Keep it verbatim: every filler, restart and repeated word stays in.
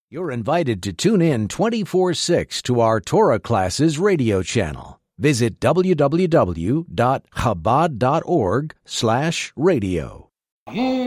You're invited to tune in twenty-four six to our Torah Classes radio channel. Visit w w w dot chabad dot org slash radio.